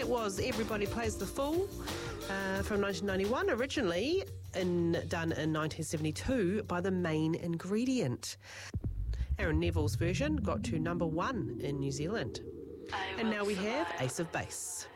That was Everybody Plays the Fool from 1991, originally done in 1972 by The Main Ingredient. Aaron Neville's version got to number 1 in New Zealand. And now we have Ace of Base.